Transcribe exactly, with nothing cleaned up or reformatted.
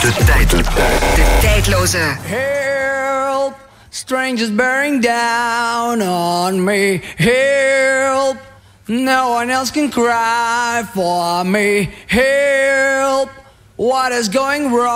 De tijd. De tijdloze. Help, strangers bearing down on me. Help, no one else can cry for me. Help, what is going wrong?